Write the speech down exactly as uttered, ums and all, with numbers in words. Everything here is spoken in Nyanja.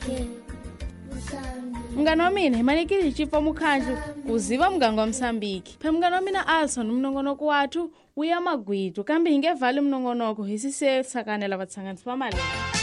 Mngani wa mina himanikile chifo mukhanju kuziva mganga wa Msambiki. Phe mngani wa mina Alson mnongonoko wathu uya magwitu kambe hingevali mnongonoko hisise sakanela vatsanganisi va mali.